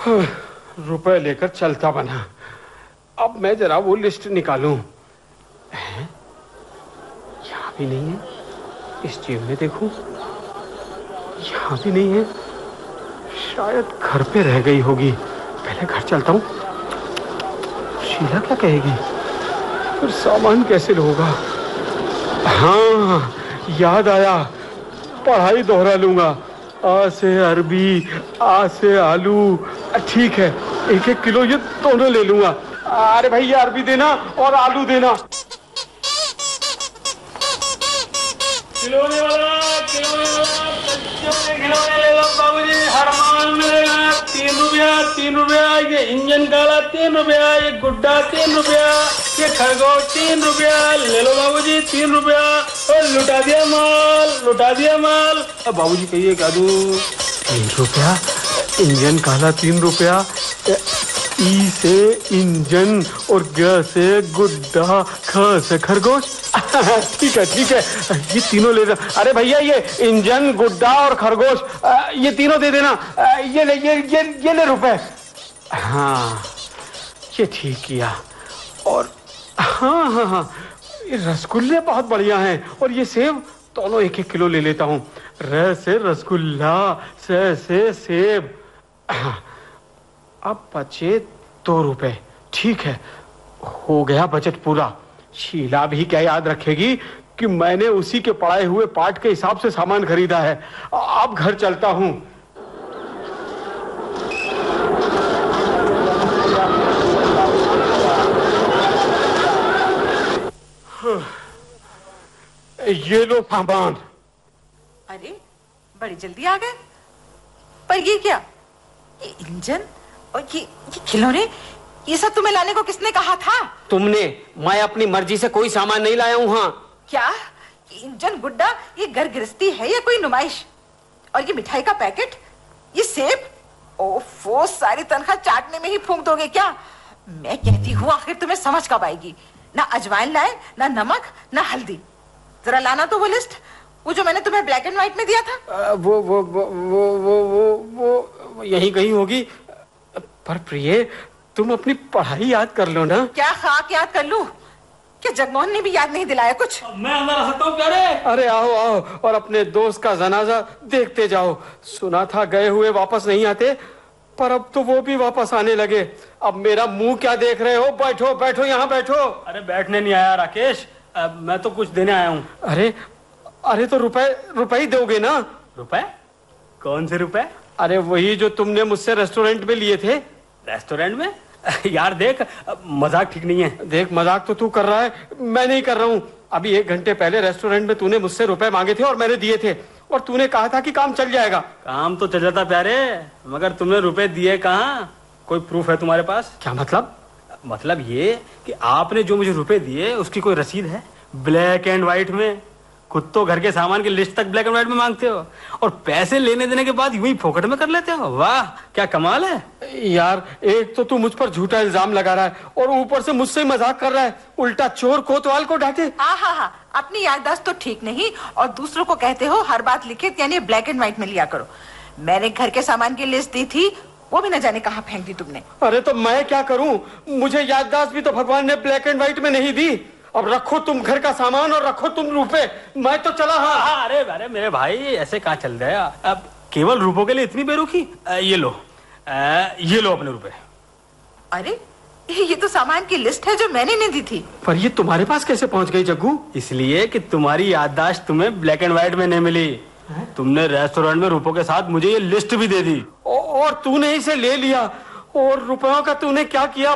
रुपए लेकर चलता बना। अब मैं जरा वो लिस्ट निकालूं। यहाँ भी नहीं है, इस जेब में देखूं, यहाँ भी नहीं है, शायद घर पे रह गई होगी। पहले घर चलता हूँ, शीला क्या कहेगी, फिर सामान कैसे होगा। हाँ, याद आया, पढ़ाई दोहरा लूंगा। आ से अरबी, आ से आलू। ठीक है, 1-1 किलो ये दोनों ले लूंगा। अरे भाई, ये अरबी देना और आलू देना। खिलौने वाला खिलौने ले लो बाबूजी, हर माल मिलेगा। 3 रुपया, ये इंजन काला 3 रुपया, ये गुड्डा 3 रुपया, ये खरगोश 3 रुपया। ले लो बाबूजी, 3 रुपया। और लुटा दिया माल। अब बाबूजी कहिए क्या दूं? 3 रुपया, इंजन काला 3 रुपया, ई से इंजन और ग से गुड्डा, ख से खरगोश। ठीक है, ये तीनों ले लेना। अरे भैया, ये इंजन, गुड्डा और खरगोश, ये तीनों दे देना। ये ले रुपए। हाँ, ये ठीक किया। और हाँ, ये रसगुल्ले बहुत बढ़िया हैं, और ये सेब दोनों 1-1 किलो ले लेता हूँ। र से रसगुल्ला, से सेब। अब बचे 2 रुपए। ठीक है, हो गया बजट पूरा। शीला भी क्या याद रखेगी कि मैंने उसी के पढ़ाए हुए पाठ के हिसाब से सामान खरीदा है। अब घर चलता हूँ। ये लो सामान। अरे, बड़ी जल्दी आ गए। पर ये क्या, ये इंजन और ये खिलौने, ये सब तुम्हें लाने को किसने कहा था? तुमने। मैं अपनी मर्जी से कोई सामान नहीं लाया हूँ। हाँ, क्या ये इंजन, गुड्डा, ये घर गृहस्थी है या कोई नुमाइश? और ये मिठाई का पैकेट, ये सेब, ओफो, सारी तनख्वाह चाटने में ही फूंक दोगे क्या? मैं कहती हूँ, आखिर तुम्हें समझ कब आएगी? ना अजवाइन लाए, ना नमक, ना हल्दी। जरा लाना तो वो लिस्ट, वो जो मैंने तुम्हें ब्लैक एंड व्हाइट में दिया था। वो यहीं कहीं होगी। पर प्रिय, तुम अपनी पढ़ाई याद कर लो ना। क्या खाक याद कर लूं? क्या जगमोहन ने भी याद नहीं दिलाया कुछ? मैं अंदर आ सकता हूँ प्यारे? अरे आओ और अपने दोस्त का जनाजा देखते जाओ। सुना था गए हुए वापस नहीं आते, पर अब तो वो भी वापस आने लगे। अब मेरा मुंह क्या देख रहे हो? बैठो, यहाँ बैठो। अरे बैठने नहीं आया राकेश, मैं तो कुछ देने आया हूँ। अरे तो रुपए ही दोगे ना? रुपए? कौन से रुपए? अरे वही जो तुमने मुझसे रेस्टोरेंट में लिए थे। रेस्टोरेंट में? यार देख, मजाक ठीक नहीं है। देख, मजाक तो तू कर रहा है, मैं नहीं कर रहा हूँ। अभी 1 घंटे पहले रेस्टोरेंट में तूने मुझसे रुपए मांगे थे और मैंने दिए थे, और तूने कहा था कि काम चल जाएगा। काम तो चल जाता प्यारे, मगर तुमने रुपए दिए कहाँ? कोई प्रूफ है तुम्हारे पास? क्या मतलब? मतलब ये कि आपने जो मुझे रुपए दिए उसकी कोई रसीद है ब्लैक एंड व्हाइट में? खुद तो घर के सामान की लिस्ट तक ब्लैक एंड व्हाइट में मांगते हो, और पैसे लेने देने के बाद यूं ही फोकट में कर लेते हो। वाह, क्या कमाल है यार। एक तो तू मुझ पर झूठा इल्जाम लगा रहा है, और ऊपर से मुझसे मजाक कर रहा है। उल्टा चोर कोतवाल को डांटे। हाँ, अपनी याददाश्त तो ठीक नहीं, और दूसरों को कहते हो हर बात लिखित यानी ब्लैक एंड व्हाइट में लिया करो। मैंने घर के सामान की लिस्ट दी थी, वो भी न जाने कहाँ फेंक दी तुमने। अरे तो मैं क्या करूं? मुझे याददाश्त भी तो भगवान ने ब्लैक एंड व्हाइट में नहीं दी। अब रखो तुम घर का सामान और रखो तुम रुपए, मैं तो चला। हाँ। अरे मेरे भाई, ऐसे कहाँ चल रहे? अब केवल रुपयों के लिए इतनी बेरुखी? ये लो अपने रुपए। अरे, ये तो सामान की लिस्ट है जो मैंने नहीं दी थी। पर ये तुम्हारे पास कैसे पहुंच गई जग्गू? इसलिए कि तुम्हारी याददाश्त तुम्हें ब्लैक एंड व्हाइट में नहीं मिली। तुमने रेस्टोरेंट में रुपयों के साथ मुझे ये लिस्ट भी दे दी, और तूने इसे ले लिया। और रुपयों का तूने क्या किया